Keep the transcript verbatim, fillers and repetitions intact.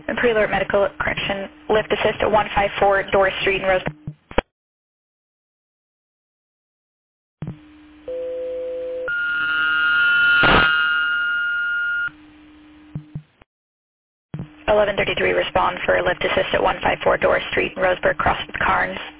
Pre-alert medical correction, lift assist at one five four Doris Street in Rose. eleven thirty-three respond for lift assist at one five four Doris Street in Roseburg, Cross with Carnes.